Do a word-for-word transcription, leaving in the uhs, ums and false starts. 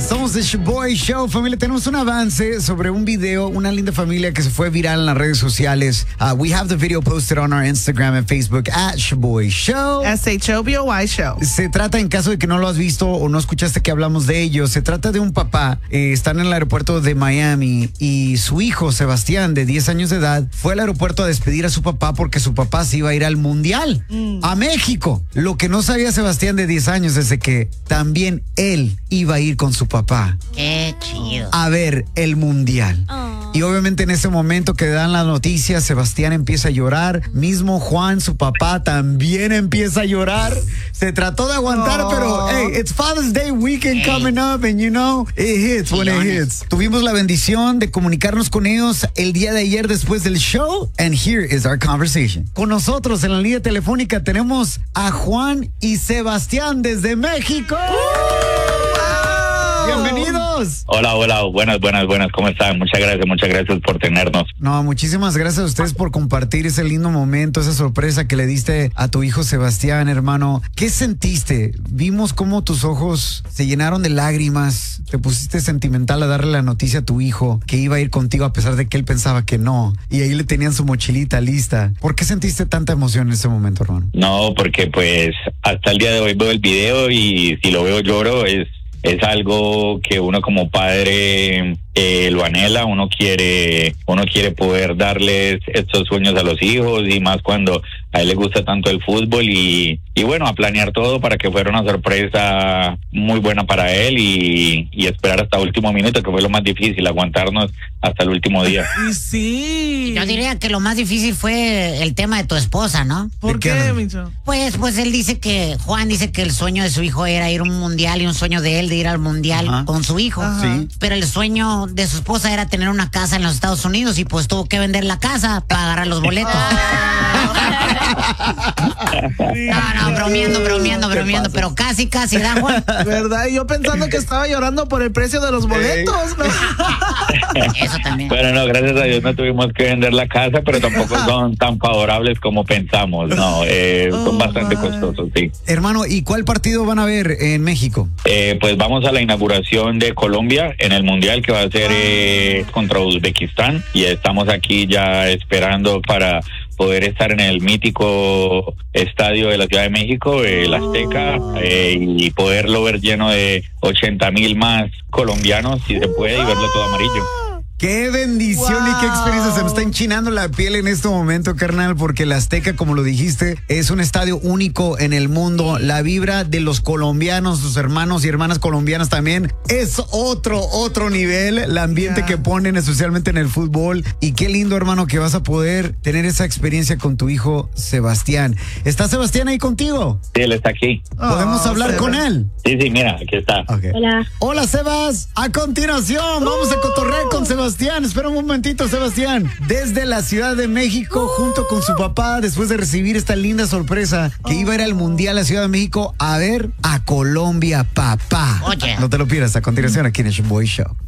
Somos The Boy Show, familia. Tenemos un avance sobre un video, una linda familia que se fue viral en las redes sociales. Uh, we have the video posted on our Instagram and Facebook at Boy Show. S H O B O Y Show. Se trata, en caso de que no lo has visto o no escuchaste que hablamos de ello, se trata de un papá. Eh, están en el aeropuerto de Miami y su hijo, Sebastián, de diez años de edad, fue al aeropuerto a despedir a su papá porque su papá se iba a ir al Mundial, mm. a México. Lo que no sabía Sebastián, de diez años, es de que también él iba a ir con su papá. Qué chido. A ver el Mundial. Oh. Y obviamente en ese momento que dan las noticias, Sebastián empieza a llorar. Mismo Juan, su papá, también empieza a llorar. Se trató de aguantar, oh. pero hey, it's Father's Day weekend hey. coming up and you know, it hits when it hits. Tuvimos la bendición de comunicarnos con ellos el día de ayer después del show and here is our conversation. Con nosotros en la línea telefónica tenemos a Juan y Sebastián desde México. Bienvenidos. Hola, hola, buenas, buenas, buenas, ¿cómo están? Muchas gracias, muchas gracias por tenernos. No, muchísimas gracias a ustedes por compartir ese lindo momento, esa sorpresa que le diste a tu hijo Sebastián, hermano. ¿Qué sentiste? Vimos cómo tus ojos se llenaron de lágrimas, te pusiste sentimental a darle la noticia a tu hijo que iba a ir contigo a pesar de que él pensaba que no, y ahí le tenían su mochilita lista. ¿Por qué sentiste tanta emoción en ese momento, hermano? No, porque pues hasta el día de hoy veo el video y si lo veo lloro. Es Es algo que uno como padre eh, lo anhela, uno quiere uno quiere poder darles estos sueños a los hijos y más cuando a él le gusta tanto el fútbol y, y bueno, a planear todo para que fuera una sorpresa muy buena para él y, y esperar hasta el último minuto, que fue lo más difícil, aguantarnos hasta el último día. Sí. Yo diría que lo más difícil fue el tema de tu esposa, ¿no? ¿Por qué, Micho? Pues, pues él dice que, Juan dice que el sueño de su hijo era ir a un mundial y un sueño de él de ir al mundial Ajá. con su hijo. Sí. Pero el sueño de su esposa era tener una casa en los Estados Unidos y pues tuvo que vender la casa para agarrar los boletos. No, no, bromeando, bromeando, bromeando, pero casi, casi, ¿da, Juan? ¿Verdad? Y yo pensando que estaba llorando por el precio de los boletos. Eso también. Bueno, no, gracias a Dios no tuvimos que vender la casa, pero tampoco son tan favorables como pensamos, no, eh, son oh, bastante my. costosos, sí. Hermano, ¿y cuál partido van a ver en México? Eh, pues vamos a la inauguración de Colombia en el Mundial, que va a ser eh, contra Uzbekistán, y estamos aquí ya esperando para poder estar en el mítico estadio de la Ciudad de México, el Azteca, eh, y poderlo ver lleno de ochenta mil más colombianos, si se puede, y verlo todo amarillo. ¡Qué bendición wow. y qué experiencia! Se me está enchinando la piel en este momento, carnal, porque el Azteca, como lo dijiste, es un estadio único en el mundo. La vibra de los colombianos, sus hermanos y hermanas colombianas también, es otro, otro nivel. El ambiente yeah. que ponen, especialmente en el fútbol. Y qué lindo, hermano, que vas a poder tener esa experiencia con tu hijo Sebastián. ¿Está Sebastián ahí contigo? Sí, él está aquí. ¿Podemos oh, hablar Seba. con él? Sí, sí, mira, aquí está. Okay. Hola. Hola, Sebas. A continuación, vamos a cotorrear con Sebastián. Espera un momentito, Sebastián. Desde la Ciudad de México, junto con su papá, después de recibir esta linda sorpresa que iba a ir al Mundial a Ciudad de México a ver a Colombia, papá. Oye. No te lo pierdas, a continuación aquí en el Boy Show.